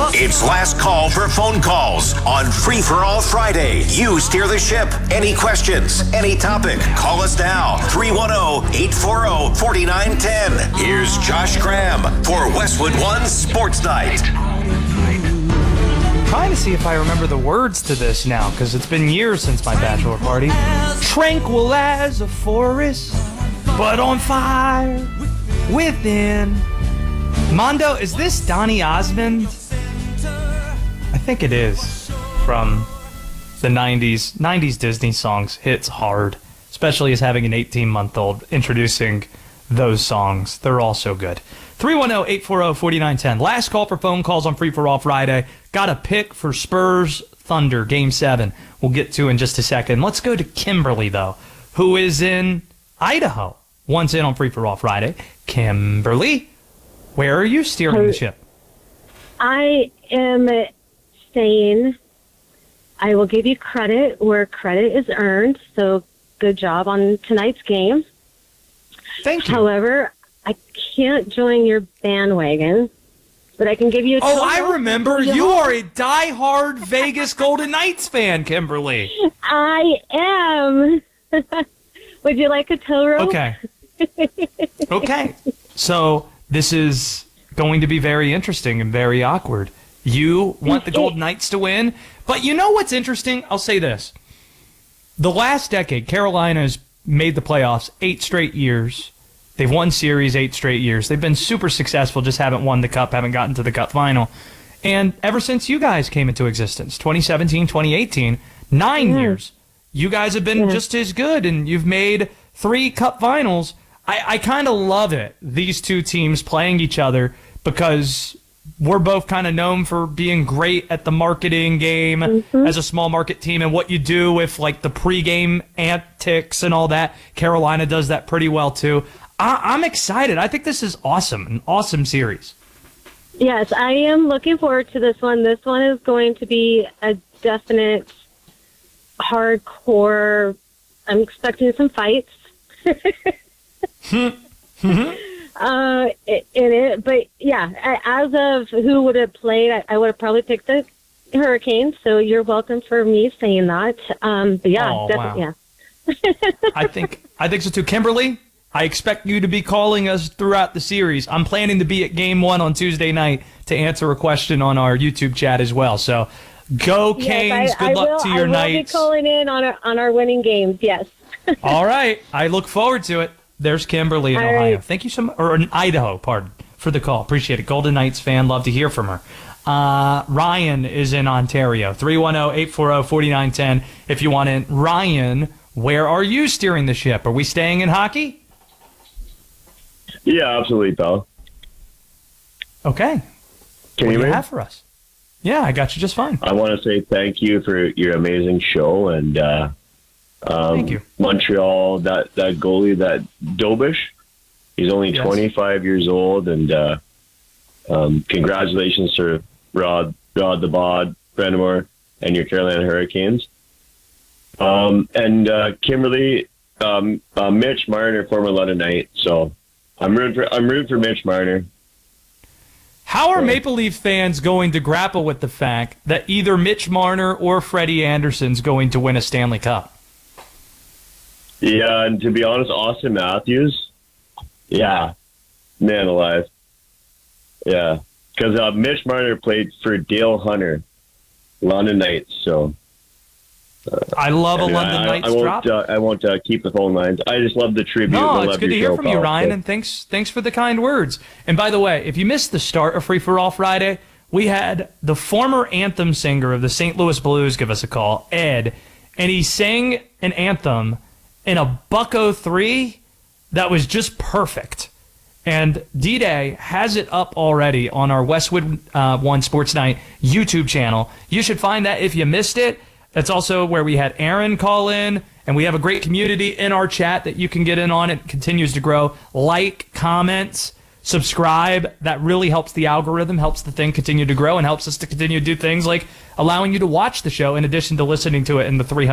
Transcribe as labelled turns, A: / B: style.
A: It's last call for phone calls on Free for All Friday. You steer the ship. Any questions, any topic, call us now. 310-840-4910. Here's Josh Graham for Westwood One Sports Night.
B: Trying to see if I remember the words to this now, because it's been years since my bachelor party. Tranquil as a forest, but on fire within. Mondo, is this Donny Osmond? I think it is. From the 90s. 90s Disney songs hits hard, especially as having an 18-month-old introducing those songs. They're all so good. 310-840-4910. Last call for phone calls on Free for All Friday. Got a pick for Spurs Thunder Game 7. We'll get to in just a second. Let's go to Kimberly, though, who is in Idaho. Once in on Free for All Friday. Kimberly, where are you steering the ship?
C: I am saying I will give you credit where credit is earned. So good job on tonight's game.
B: Thank you.
C: However, I can't join your bandwagon, but I can give you a
B: Oh, I remember. You are a diehard Vegas Golden Knights fan, Kimberly.
C: I am. Would you like a tow rope?
B: Okay. Okay. So this is going to be very interesting and very awkward. You want the Golden Knights to win, but you know what's interesting? I'll say this. The last decade, Carolina has made the playoffs 8 straight years. They've won series 8 straight years. They've been super successful, just haven't won the cup, haven't gotten to the cup final. And ever since you guys came into existence, 2017, 2018, 9 years, you guys have been just as good, and you've made 3 cup finals. I kind of love it, these two teams playing each other, because we're both kind of known for being great at the marketing game as a small market team, and what you do with like the pregame antics and all that. Carolina does that pretty well too. I'm excited. I think this is awesome, an awesome series.
C: Yes, I am looking forward to this one. This one is going to be a definite hardcore. I'm expecting some fights. In it, but yeah, as of who would have played, I would have probably picked the Hurricanes. So you're welcome for me saying that. But yeah, definitely,
B: wow. Yeah. I think so too. Kimberly, I expect you to be calling us throughout the series. I'm planning to be at Game 1 on Tuesday night to answer a question on our YouTube chat as well. So go Canes! Good luck to your Knights. I will be calling
C: in on our winning games. Yes.
B: All right, I look forward to it. There's Kimberly in Ohio. Right. Thank you so much, or in Idaho, pardon, for the call. Appreciate it. Golden Knights fan, love to hear from her. Ryan is in Ontario. 310-840-4910 if you want in. Ryan, where are you steering the ship? Are we staying in hockey?
D: Yeah, absolutely, pal.
B: Okay.
D: What do you
B: have for us? Yeah, I got you just fine.
D: I want to say thank you for your amazing show, and
B: thank you.
D: Montreal, that goalie, that Dobish, he's only 25 years old, and congratulations to Rod the Bod, Brandamore, and your Carolina Hurricanes. And Kimberly, Mitch Marner, former London Knight, so I'm rooting for Mitch Marner.
B: How are Maple Leaf fans going to grapple with the fact that either Mitch Marner or Freddie Anderson's going to win a Stanley Cup?
D: Yeah, and to be honest, Austin Matthews, man alive. Yeah, because Mitch Marner played for Dale Hunter, London Knights, so...
B: I love anyway, a London Knights drop.
D: I won't keep the phone lines. I just love the tribute.
B: No, it's good to hear from you, Ryan, and thanks for the kind words. And by the way, if you missed the start of Free for All Friday, we had the former anthem singer of the St. Louis Blues give us a call, Ed, and he sang an anthem in a Bucko 3 that was just perfect. And D-Day has it up already on our Westwood One Sports Night YouTube channel. You should find that if you missed it. That's also where we had Aaron call in, and we have a great community in our chat that you can get in on. It continues to grow. Like, comment, subscribe. That really helps the algorithm, helps the thing continue to grow, and helps us to continue to do things like allowing you to watch the show in addition to listening to it in the 300